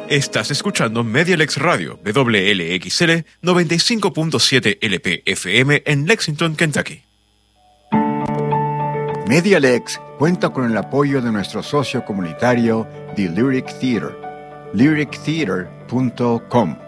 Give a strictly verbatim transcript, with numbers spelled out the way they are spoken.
Estás escuchando Medialex Radio, W L X L noventa y cinco punto siete L P F M en Lexington, Kentucky. Medialex cuenta con el apoyo de nuestro socio comunitario, The Lyric Theater, lyric theater punto com.